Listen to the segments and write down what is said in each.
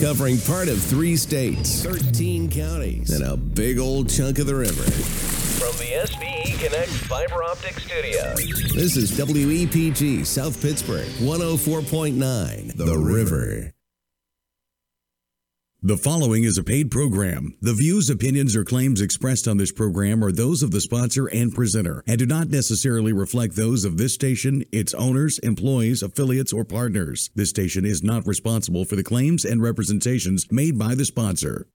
covering part of 3 states, 13 counties, and a big old chunk of the river. From the SVE Connect Fiber Optic Studio. This is WEPG South Pittsburgh, 104.9, The River. The following is a paid program. The views, opinions, or claims expressed on this program are those of the sponsor and presenter and do not necessarily reflect those of this station, its owners, employees, affiliates, or partners. This station is not responsible for the claims and representations made by the sponsor.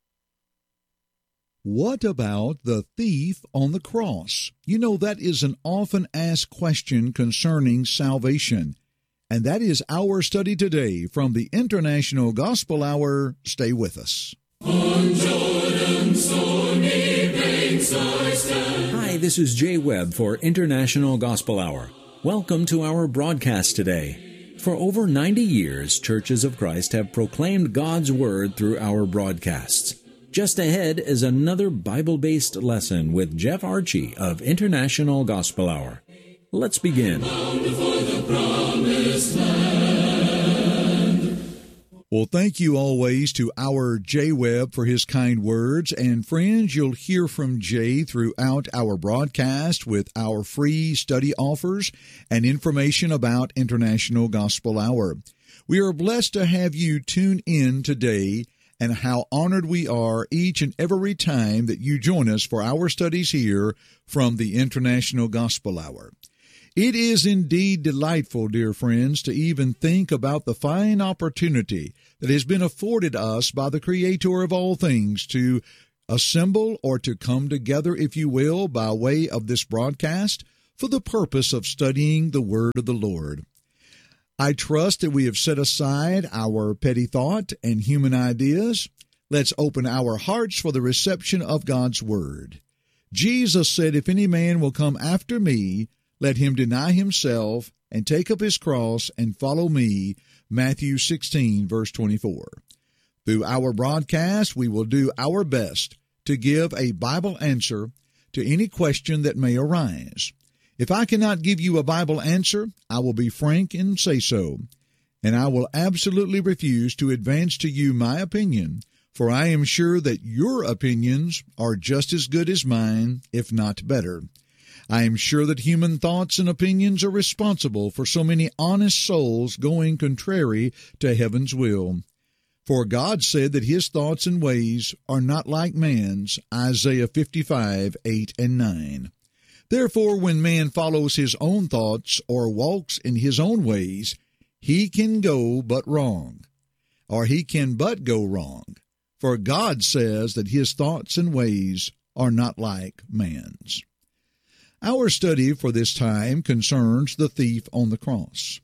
What about the thief on the cross? You know, that is an often asked question concerning salvation. And that is our study today from the International Gospel Hour. Stay with us. On Jordan's stormy banks I stand. Hi, this is Jay Webb for International Gospel Hour. Welcome to our broadcast today. For over 90 years, Churches of Christ have proclaimed God's Word through our broadcasts. Just ahead is another Bible-based lesson with Jeff Archie of International Gospel Hour. Let's begin. Well, thank you always to our Jay Webb for his kind words. And friends, you'll hear from Jay throughout our broadcast with our free study offers and information about International Gospel Hour. We are blessed to have you tune in today, and how honored we are each and every time that you join us for our studies here from the International Gospel Hour. It is indeed delightful, dear friends, to even think about the fine opportunity that has been afforded us by the Creator of all things to assemble or to come together, if you will, by way of this broadcast for the purpose of studying the Word of the Lord. I trust that we have set aside our petty thought and human ideas. Let's open our hearts for the reception of God's Word. Jesus said, "If any man will come after me, let him deny himself and take up his cross and follow me," Matthew 16, verse 24. Through our broadcast, we will do our best to give a Bible answer to any question that may arise. If I cannot give you a Bible answer, I will be frank and say so, and I will absolutely refuse to advance to you my opinion, for I am sure that your opinions are just as good as mine, if not better. I am sure that human thoughts and opinions are responsible for so many honest souls going contrary to heaven's will. For God said that his thoughts and ways are not like man's, Isaiah 55, 8 and 9. Therefore, when man follows his own thoughts or walks in his own ways, he can go but wrong, or he can but go wrong. For God says that his thoughts and ways are not like man's. Our study for this time concerns the thief on the cross.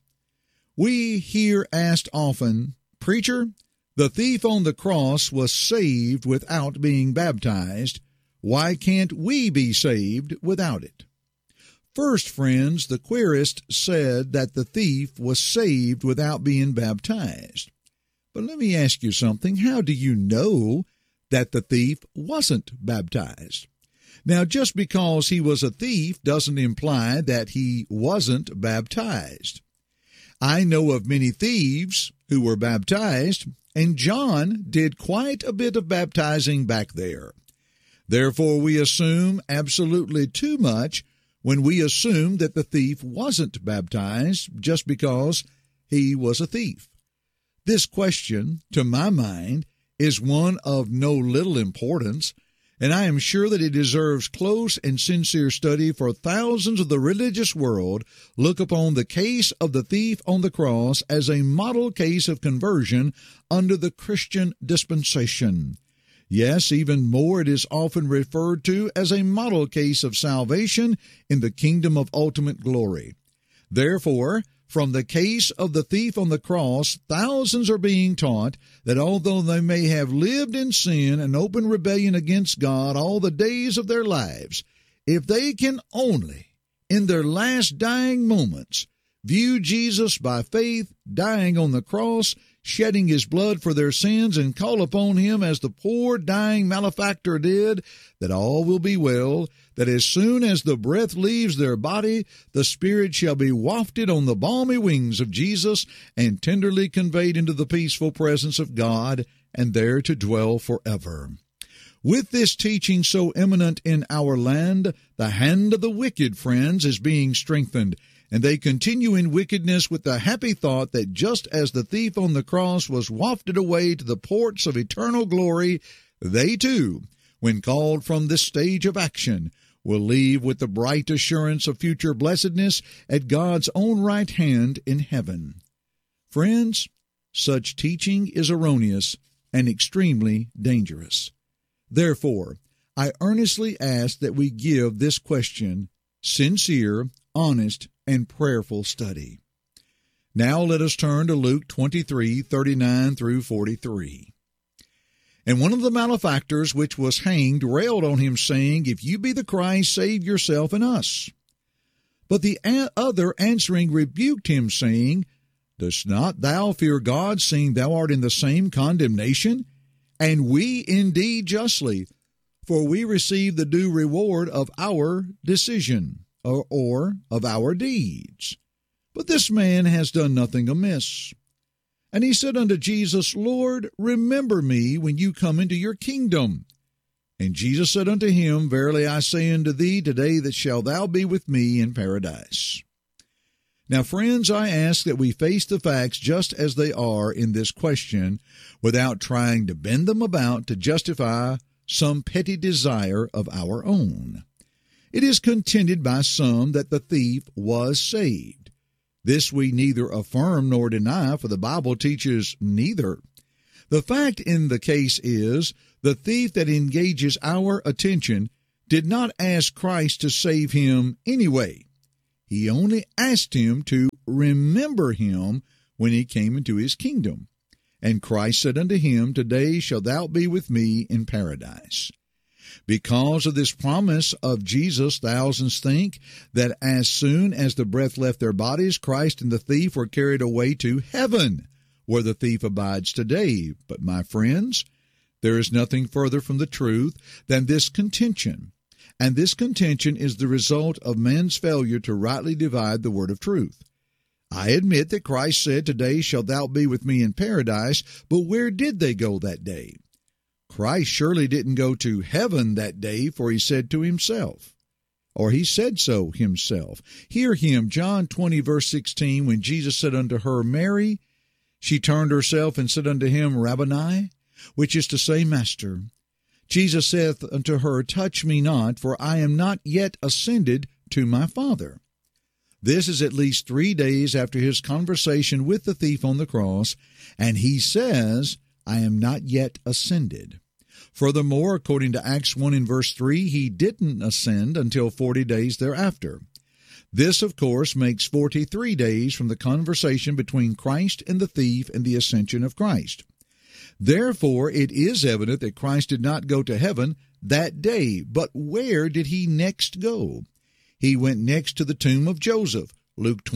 We hear asked often, "Preacher, the thief on the cross was saved without being baptized. Why can't we be saved without it?" First, friends, the querist said that the thief was saved without being baptized. But let me ask you something. How do you know that the thief wasn't baptized? Now, just because he was a thief doesn't imply that he wasn't baptized. I know of many thieves who were baptized, and John did quite a bit of baptizing back there. Therefore, we assume absolutely too much when we assume that the thief wasn't baptized just because he was a thief. This question, to my mind, is one of no little importance, and I am sure that it deserves close and sincere study, for thousands of the religious world look upon the case of the thief on the cross as a model case of conversion under the Christian dispensation. Yes, even more, it is often referred to as a model case of salvation in the kingdom of ultimate glory. Therefore, from the case of the thief on the cross, thousands are being taught that although they may have lived in sin and open rebellion against God all the days of their lives, if they can only, in their last dying moments, view Jesus by faith dying on the cross, shedding his blood for their sins, and call upon him as the poor dying malefactor did, that all will be well, that as soon as the breath leaves their body, the spirit shall be wafted on the balmy wings of Jesus and tenderly conveyed into the peaceful presence of God, and there to dwell forever. With this teaching so eminent in our land, the hand of the wicked, friends, is being strengthened, and they continue in wickedness with the happy thought that just as the thief on the cross was wafted away to the ports of eternal glory, they too, when called from this stage of action, will leave with the bright assurance of future blessedness at God's own right hand in heaven. Friends, such teaching is erroneous and extremely dangerous. Therefore, I earnestly ask that we give this question sincere, honest, and prayerful study. Now let us turn to Luke 23:39 through 43. And one of the malefactors which was hanged railed on him, saying, If you be the Christ, save yourself and us. But the other answering rebuked him, saying, Dost not thou fear God, seeing thou art in the same condemnation? And we indeed justly, for we receive the due reward of our decision, or of our deeds. But this man has done nothing amiss. And he said unto Jesus, Lord, remember me when you come into your kingdom. And Jesus said unto him, Verily I say unto thee, today that shalt thou be with me in paradise. Now, friends, I ask that we face the facts just as they are in this question, without trying to bend them about to justify some petty desire of our own. It is contended by some that the thief was saved. This we neither affirm nor deny, for the Bible teaches neither. The fact in the case is, the thief that engages our attention did not ask Christ to save him anyway. He only asked him to remember him when he came into his kingdom. And Christ said unto him, Today shalt thou be with me in paradise. Because of this promise of Jesus, thousands think that as soon as the breath left their bodies, Christ and the thief were carried away to heaven, where the thief abides today. But my friends, there is nothing further from the truth than this contention. And this contention is the result of man's failure to rightly divide the word of truth. I admit that Christ said, Today shalt thou be with me in paradise, but where did they go that day? Christ surely didn't go to heaven that day, for he said to himself, or he said so himself. Hear him, John 20, verse 16, when Jesus said unto her, Mary, she turned herself and said unto him, Rabboni, which is to say, Master. Jesus saith unto her, Touch me not, for I am not yet ascended to my Father. This is at least 3 days after his conversation with the thief on the cross, and he says, I am not yet ascended. Furthermore, according to Acts 1 in verse 3, he didn't ascend until 40 days thereafter. This, of course, makes 43 days from the conversation between Christ and the thief and the ascension of Christ. Therefore, it is evident that Christ did not go to heaven that day. But where did he next go? He went next to the tomb of Joseph, Luke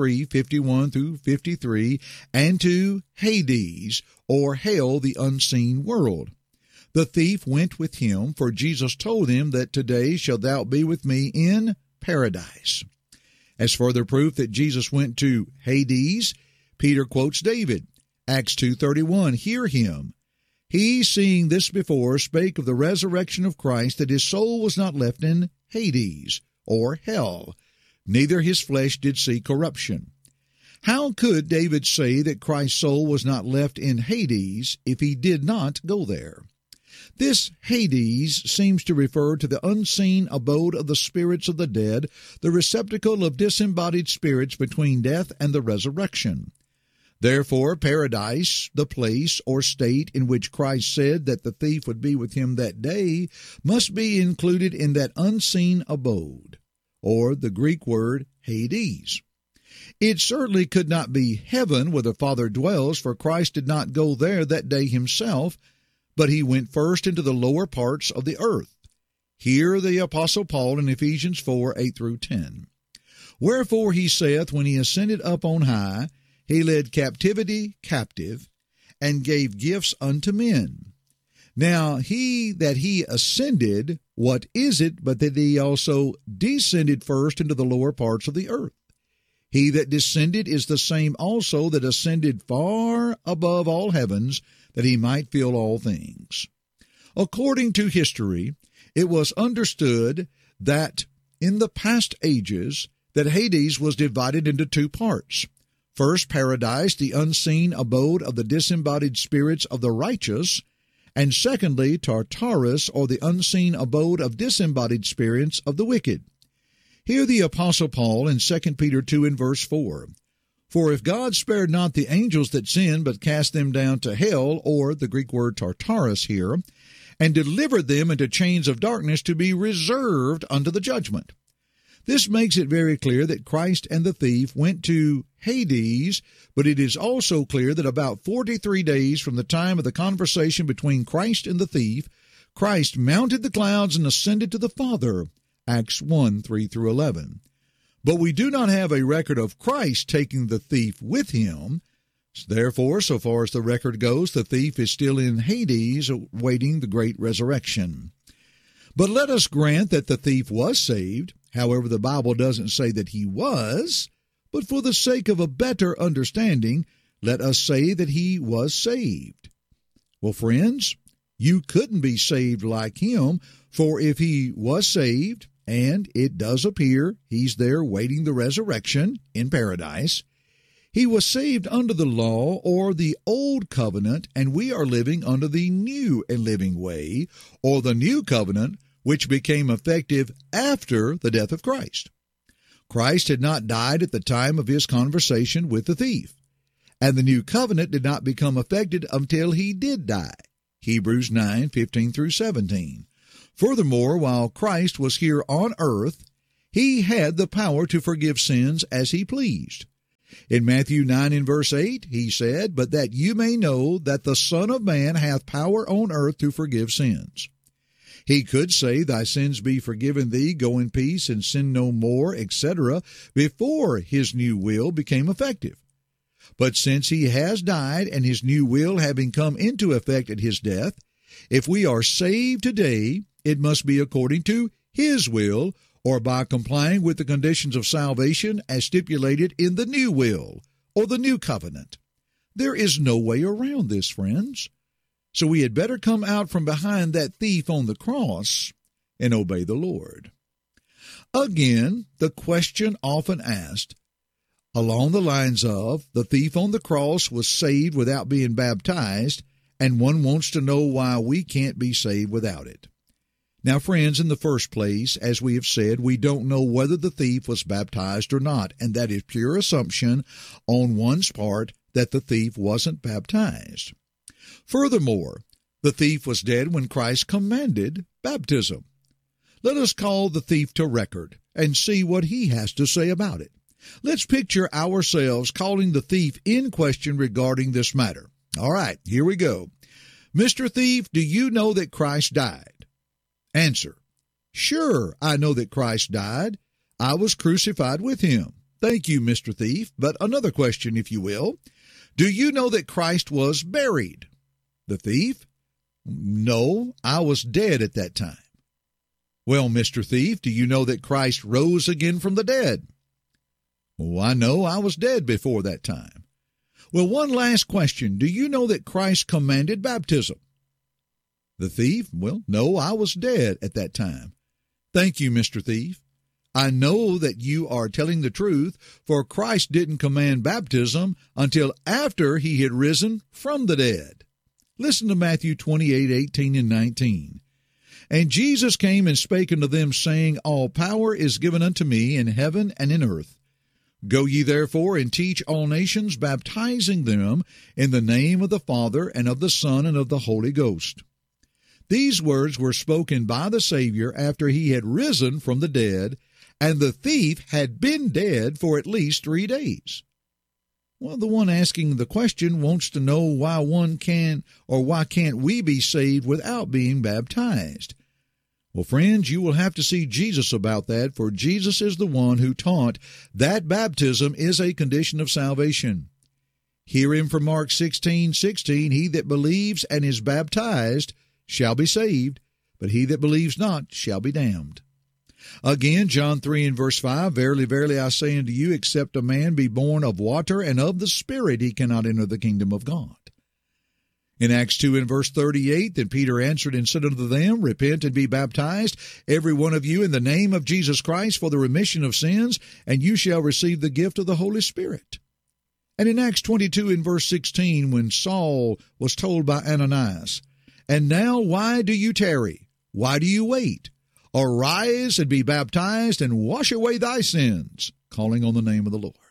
23:51 through 53, and to Hades, or hell, the unseen world. The thief went with him, for Jesus told him that today shalt thou be with me in paradise. As further proof that Jesus went to Hades, Peter quotes David. Acts 2:31, Hear him. He, seeing this before, spake of the resurrection of Christ, that his soul was not left in Hades, or hell, neither his flesh did see corruption. How could David say that Christ's soul was not left in Hades if he did not go there? This Hades seems to refer to the unseen abode of the spirits of the dead, the receptacle of disembodied spirits between death and the resurrection. Therefore, paradise, the place or state in which Christ said that the thief would be with him that day, must be included in that unseen abode, or the Greek word Hades. It certainly could not be heaven where the Father dwells, for Christ did not go there that day himself, but he went first into the lower parts of the earth. Hear the Apostle Paul in Ephesians 4:8 through 10. Wherefore he saith, when he ascended up on high, he led captivity captive, and gave gifts unto men. Now he that he ascended, what is it but that he also descended first into the lower parts of the earth? He that descended is the same also that ascended far above all heavens, that he might fill all things. According to history, it was understood that in the past ages that Hades was divided into two parts. First, paradise, the unseen abode of the disembodied spirits of the righteous, and secondly, Tartarus, or the unseen abode of disembodied spirits of the wicked. Hear the Apostle Paul in 2 Peter 2 and verse 4. For if God spared not the angels that sinned, but cast them down to hell, or the Greek word Tartarus here, and delivered them into chains of darkness to be reserved unto the judgment. This makes it very clear that Christ and the thief went to Hades, but it is also clear that about 43 days from the time of the conversation between Christ and the thief, Christ mounted the clouds and ascended to the Father, Acts 1, 3 through 11. But we do not have a record of Christ taking the thief with him. Therefore, so far as the record goes, the thief is still in Hades awaiting the great resurrection. But let us grant that the thief was saved. However, the Bible doesn't say that he was, but for the sake of a better understanding, let us say that he was saved. Well, friends, you couldn't be saved like him, for if he was saved, and it does appear he's there waiting the resurrection in paradise, he was saved under the law or the old covenant, and we are living under the new and living way, or the new covenant, which became effective after the death of Christ. Christ had not died at the time of his conversation with the thief, and the new covenant did not become effective until he did die. Hebrews 9, 15 through 17. Furthermore, while Christ was here on earth, he had the power to forgive sins as he pleased. In Matthew 9 and verse 8, he said, But that you may know that the Son of Man hath power on earth to forgive sins. He could say, Thy sins be forgiven thee, go in peace and sin no more, etc., before his new will became effective. But since he has died, and his new will having come into effect at his death, if we are saved today, it must be according to his will, or by complying with the conditions of salvation as stipulated in the new will, or the new covenant. There is no way around this, friends. So we had better come out from behind that thief on the cross and obey the Lord. Again, the question often asked, along the lines of, the thief on the cross was saved without being baptized, and one wants to know why we can't be saved without it. Now, friends, in the first place, as we have said, we don't know whether the thief was baptized or not, and that is pure assumption on one's part that the thief wasn't baptized. Furthermore, the thief was dead when Christ commanded baptism. Let us call the thief to record and see what he has to say about it. Let's picture ourselves calling the thief in question regarding this matter. All right, here we go. Mr. Thief, do you know that Christ died? Answer: Sure, I know that Christ died. I was crucified with him. Thank you, Mr. Thief. But another question, if you will. Do you know that Christ was buried? The thief: No, I was dead at that time. Well, Mr. Thief, do you know that Christ rose again from the dead? Oh, I know I was dead before that time. Well, one last question. Do you know that Christ commanded baptism? The thief: Well, no, I was dead at that time. Thank you, Mr. Thief. I know that you are telling the truth, for Christ didn't command baptism until after he had risen from the dead. Listen to Matthew 28, 18 and 19. And Jesus came and spake unto them, saying, All power is given unto me in heaven and in earth. Go ye therefore and teach all nations, baptizing them in the name of the Father and of the Son and of the Holy Ghost. These words were spoken by the Savior after he had risen from the dead, and the thief had been dead for at least 3 days. Well, the one asking the question wants to know why one can or why can't we be saved without being baptized. Well, friends, you will have to see Jesus about that, for Jesus is the one who taught that baptism is a condition of salvation. Hearing from Mark 16:16, he that believes and is baptized shall be saved, but he that believes not shall be damned. Again, John 3 and verse 5, Verily, verily, I say unto you, except a man be born of water and of the Spirit, he cannot enter the kingdom of God. In Acts 2 and verse 38, Then Peter answered and said unto them, Repent and be baptized, every one of you, in the name of Jesus Christ, for the remission of sins, and you shall receive the gift of the Holy Spirit. And in Acts 22 and verse 16, when Saul was told by Ananias, And now why do you tarry? Why do you wait? Arise and be baptized and wash away thy sins, calling on the name of the Lord.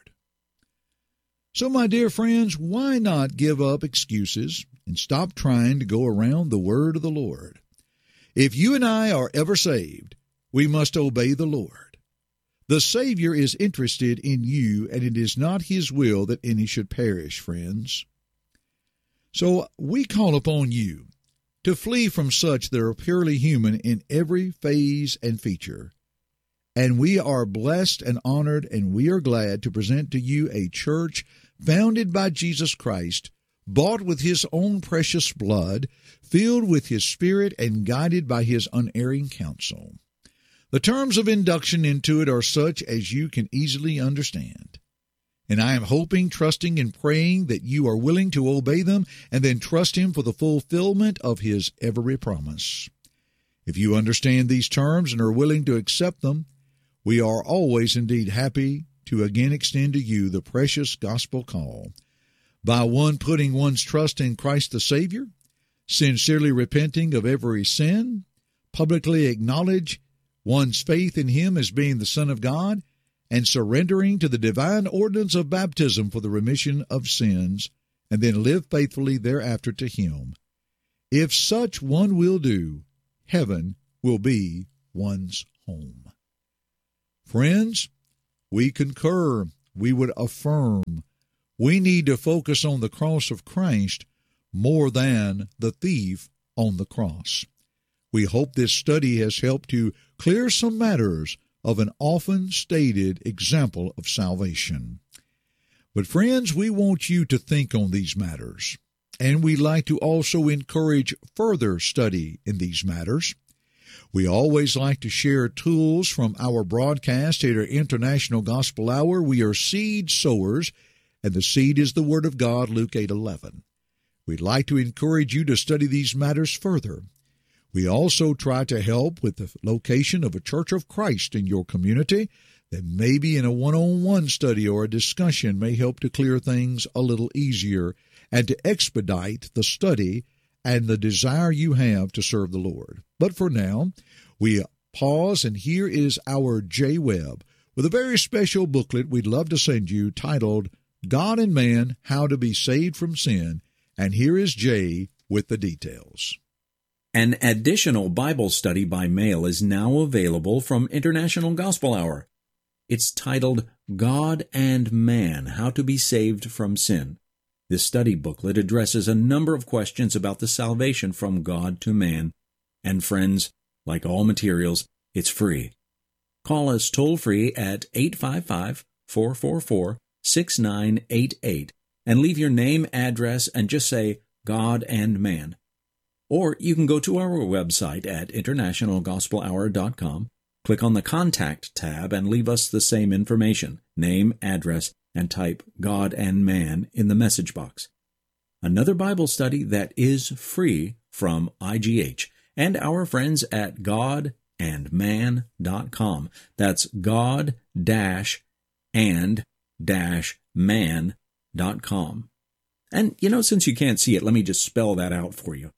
So, my dear friends, why not give up excuses and stop trying to go around the word of the Lord? If you and I are ever saved, we must obey the Lord. The Savior is interested in you, and it is not his will that any should perish, friends. So we call upon you to flee from such that are purely human in every phase and feature. And we are blessed and honored, and we are glad to present to you a church founded by Jesus Christ, bought with his own precious blood, filled with his Spirit, and guided by his unerring counsel. The terms of induction into it are such as you can easily understand. And I am hoping, trusting, and praying that you are willing to obey them and then trust him for the fulfillment of his every promise. If you understand these terms and are willing to accept them, we are always indeed happy to again extend to you the precious gospel call. By one putting one's trust in Christ the Savior, sincerely repenting of every sin, publicly acknowledge one's faith in him as being the Son of God, and surrendering to the divine ordinance of baptism for the remission of sins, and then live faithfully thereafter to him. If such one will do, heaven will be one's home. Friends, we concur, we would affirm, we need to focus on the cross of Christ more than the thief on the cross. We hope this study has helped to clear some matters of an often stated example of salvation. But friends, we want you to think on these matters, and we'd like to also encourage further study in these matters. We always like to share tools from our broadcast at our International Gospel Hour. We are seed sowers, and the seed is the Word of God, Luke 8:11. We'd like to encourage you to study these matters further. We also try to help with the location of a Church of Christ in your community that maybe in a one-on-one study or a discussion may help to clear things a little easier and to expedite the study and the desire you have to serve the Lord. But for now, we pause, and here is our Jay Webb with a very special booklet we'd love to send you titled God and Man, How to Be Saved from Sin. And here is Jay with the details. An additional Bible study by mail is now available from International Gospel Hour. It's titled God and Man, How to Be Saved from Sin. This study booklet addresses a number of questions about the salvation from God to man. And friends, like all materials, it's free. Call us toll-free at 855-444-6988 and leave your name, address, and just say God and Man. Or you can go to our website at internationalgospelhour.com, click on the Contact tab, and leave us the same information, name, address, and type God and Man in the message box. Another Bible study that is free from IGH and our friends at godandman.com. That's god-and-man.com. And, since you can't see it, let me just spell that out for you.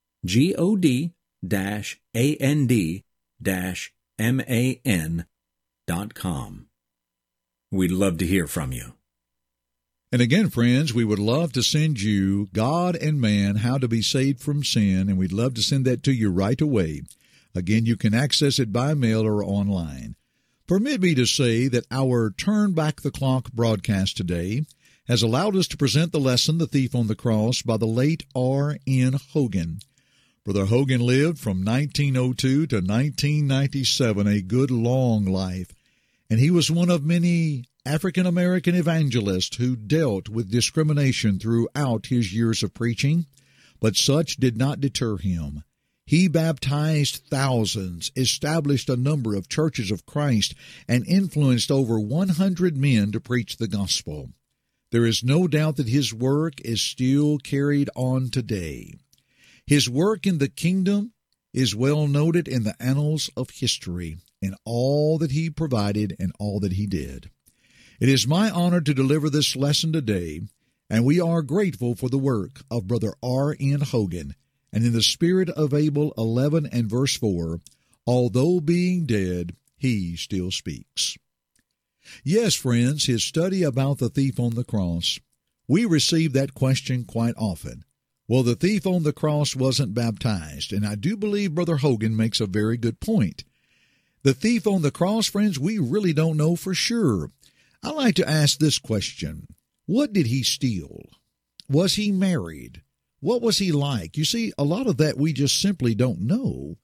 god-and-man.com. We'd love to hear from you. And again, friends, we would love to send you God and Man, How to Be Saved from Sin, and we'd love to send that to you right away. Again, you can access it by mail or online. Permit me to say that our Turn Back the Clock broadcast today has allowed us to present the lesson, The Thief on the Cross, by the late R.N. Hogan. Brother Hogan lived from 1902 to 1997, a good long life, and he was one of many African-American evangelist who dealt with discrimination throughout his years of preaching, but such did not deter him. He baptized thousands, established a number of churches of Christ, and influenced over 100 men to preach the gospel. There is no doubt that his work is still carried on today. His work in the kingdom is well noted in the annals of history, in all that he provided and all that he did. It is my honor to deliver this lesson today, and we are grateful for the work of Brother R.N. Hogan. And in the spirit of Abel 11 and verse 4, although being dead, he still speaks. Yes, friends, his study about the thief on the cross, we receive that question quite often. Well, the thief on the cross wasn't baptized, and I do believe Brother Hogan makes a very good point. The thief on the cross, friends, we really don't know for sure. I like to ask this question. What did he steal? Was he married? What was he like? You see, a lot of that we just simply don't know.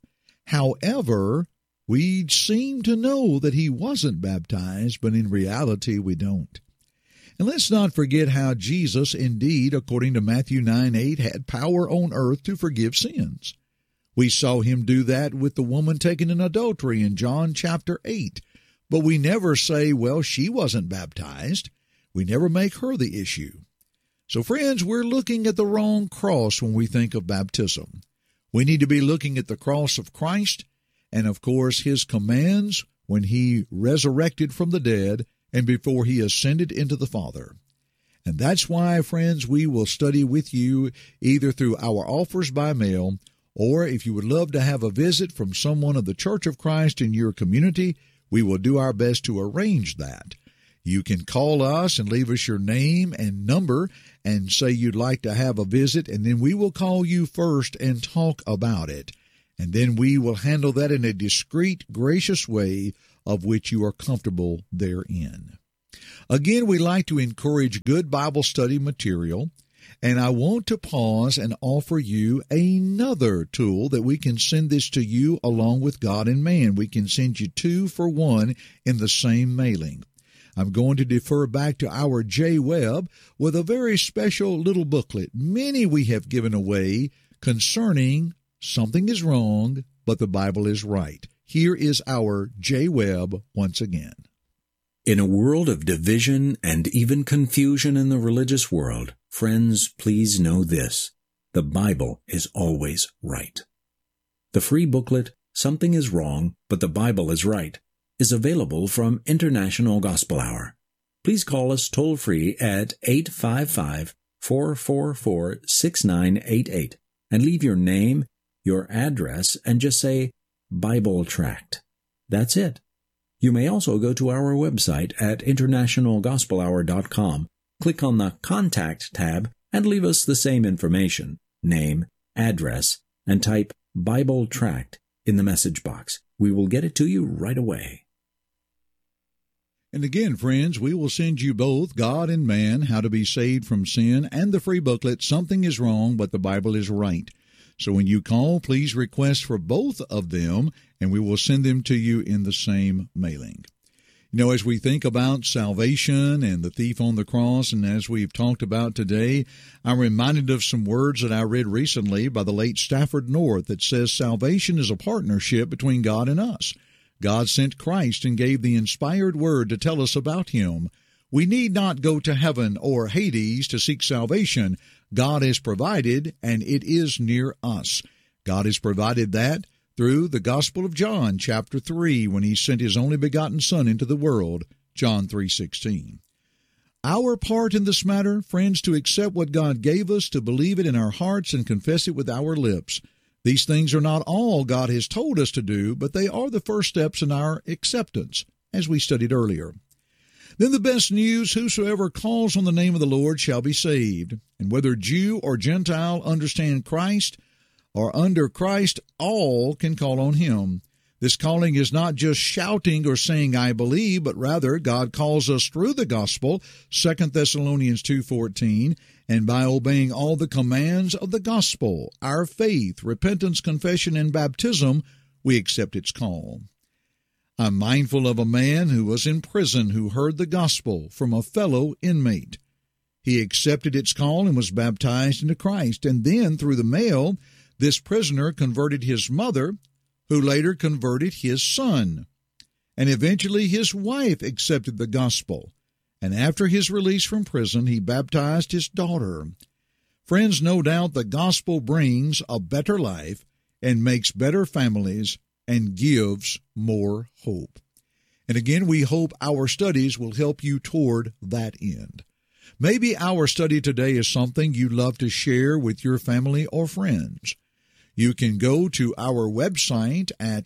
However, we seem to know that he wasn't baptized, but in reality we don't. And let's not forget how Jesus, indeed, according to Matthew 9:8, had power on earth to forgive sins. We saw him do that with the woman taken in adultery in John chapter 8. But we never say, well, she wasn't baptized. We never make her the issue. So, friends, we're looking at the wrong cross when we think of baptism. We need to be looking at the cross of Christ and, of course, his commands when he resurrected from the dead and before he ascended into the Father. And that's why, friends, we will study with you either through our offers by mail, or if you would love to have a visit from someone of the Church of Christ in your community, we will do our best to arrange that. You can call us and leave us your name and number and say you'd like to have a visit, and then we will call you first and talk about it. And then we will handle that in a discreet, gracious way of which you are comfortable therein. Again, we like to encourage good Bible study material, and I want to pause and offer you another tool that we can send this to you along with God and Man. We can send you 2 for 1 in the same mailing. I'm going to defer back to our J. Webb with a very special little booklet. Many we have given away concerning something is wrong, but the Bible is right. Here is our J. Webb once again. In a world of division and even confusion in the religious world, friends, please know this: the Bible is always right. The free booklet, Something is Wrong, but the Bible is Right, is available from International Gospel Hour. Please call us toll-free at 855-444-6988 and leave your name, your address, and just say Bible Tract. That's it. You may also go to our website at internationalgospelhour.com, click on the Contact tab, and leave us the same information, name, address, and type Bible Tract in the message box. We will get it to you right away. And again, friends, we will send you both God and Man, How to Be Saved from Sin, and the free booklet, Something is Wrong, but the Bible is Right. So when you call, please request for both of them, and we will send them to you in the same mailing. You know, as we think about salvation and the thief on the cross, and as we've talked about today, I'm reminded of some words that I read recently by the late Stafford North that says salvation is a partnership between God and us. God sent Christ and gave the inspired word to tell us about him. We need not go to heaven or Hades to seek salvation. God has provided, and it is near us. God has provided that through the Gospel of John, chapter 3, when he sent his only begotten Son into the world, John 3:16. Our part in this matter, friends, to accept what God gave us, to believe it in our hearts and confess it with our lips. These things are not all God has told us to do, but they are the first steps in our acceptance, as we studied earlier. Then the best news, whosoever calls on the name of the Lord shall be saved. And whether Jew or Gentile understand Christ or under Christ, all can call on him. This calling is not just shouting or saying, I believe, but rather God calls us through the gospel, 2 Thessalonians 2:14, and by obeying all the commands of the gospel, our faith, repentance, confession, and baptism, we accept its call. I'm mindful of a man who was in prison who heard the gospel from a fellow inmate. He accepted its call and was baptized into Christ, and then through the mail, this prisoner converted his mother, who later converted his son. And eventually his wife accepted the gospel, and after his release from prison, he baptized his daughter. Friends, no doubt the gospel brings a better life and makes better families and gives more hope. And again, we hope our studies will help you toward that end. Maybe our study today is something you'd love to share with your family or friends. You can go to our website at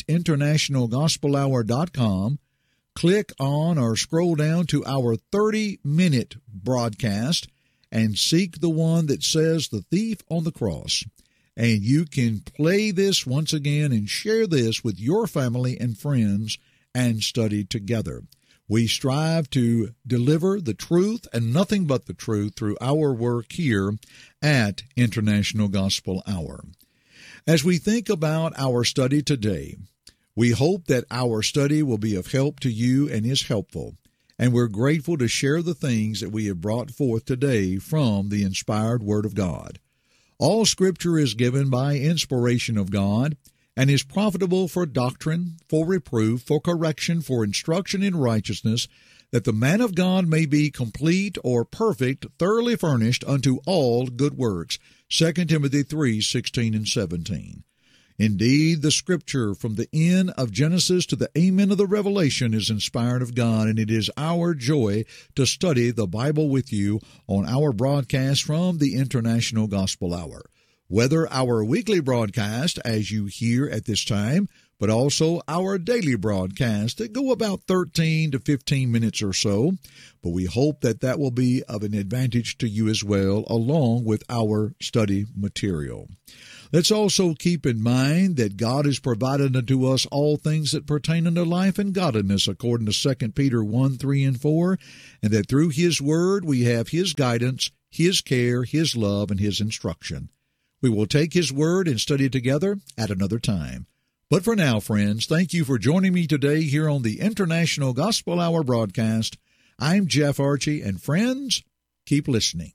internationalgospelhour.com, click on or scroll down to our 30-minute broadcast, and seek the one that says The Thief on the Cross. And you can play this once again and share this with your family and friends and study together. We strive to deliver the truth and nothing but the truth through our work here at International Gospel Hour. As we think about our study today, we hope that our study will be of help to you and is helpful. And we're grateful to share the things that we have brought forth today from the inspired Word of God. All Scripture is given by inspiration of God and is profitable for doctrine, for reproof, for correction, for instruction in righteousness, that the man of God may be complete or perfect, thoroughly furnished unto all good works. 2 Timothy 3:16 and 17. Indeed, the Scripture from the end of Genesis to the amen of the Revelation is inspired of God, and it is our joy to study the Bible with you on our broadcast from the International Gospel Hour. Whether our weekly broadcast, as you hear at this time, but also our daily broadcast that go about 13 to 15 minutes or so. But we hope that that will be of an advantage to you as well, along with our study material. Let's also keep in mind that God has provided unto us all things that pertain unto life and godliness, according to 2 Peter 1, 3, and 4, and that through His Word we have His guidance, His care, His love, and His instruction. We will take His Word and study together at another time. But for now, friends, thank you for joining me today here on the International Gospel Hour broadcast. I'm Jeff Archie, and friends, keep listening.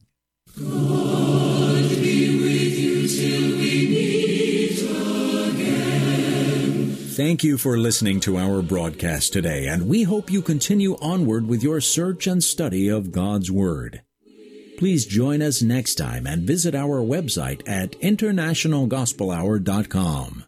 God be with you till we meet again. Thank you for listening to our broadcast today, and we hope you continue onward with your search and study of God's Word. Please join us next time and visit our website at internationalgospelhour.com.